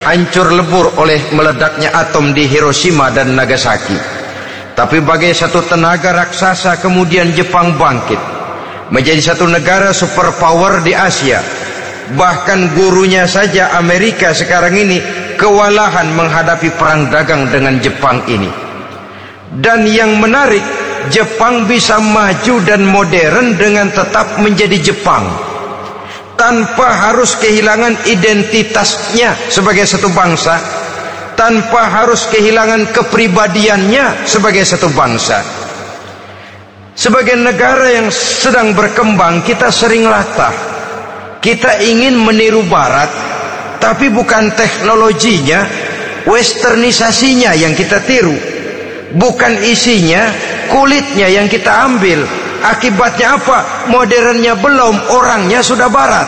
hancur lebur oleh meledaknya atom di Hiroshima dan Nagasaki. Tapi bagai satu tenaga raksasa kemudian Jepang bangkit menjadi satu negara superpower di Asia. Bahkan gurunya saja Amerika sekarang ini kewalahan menghadapi perang dagang dengan Jepang ini. Dan yang menarik, Jepang bisa maju dan modern dengan tetap menjadi Jepang, tanpa harus kehilangan identitasnya sebagai satu bangsa, tanpa harus kehilangan kepribadiannya sebagai satu bangsa. Sebagai negara yang sedang berkembang, kita sering latah. Kita ingin meniru Barat, tapi bukan teknologinya, westernisasinya yang kita tiru. Bukan isinya, kulitnya yang kita ambil. Akibatnya apa? Modernnya belum, orangnya sudah Barat.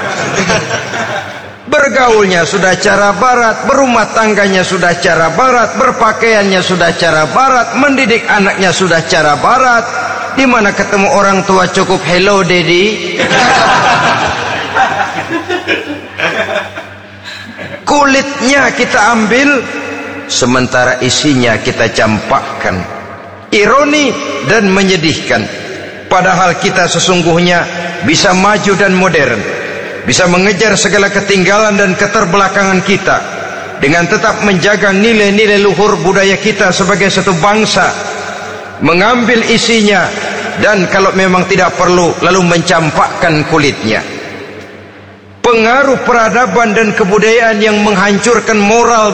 Bergaulnya sudah cara Barat, berumah tangganya sudah cara Barat, berpakaiannya sudah cara Barat, mendidik anaknya sudah cara Barat. Di mana ketemu orang tua cukup hello daddy. Kulitnya kita ambil, sementara isinya kita campakkan. Ironi dan menyedihkan. Padahal kita sesungguhnya bisa maju dan modern, bisa mengejar segala ketinggalan dan keterbelakangan kita, dengan tetap menjaga nilai-nilai luhur budaya kita sebagai satu bangsa, mengambil isinya, dan kalau memang tidak perlu, lalu mencampakkan kulitnya. Pengaruh peradaban dan kebudayaan yang menghancurkan moral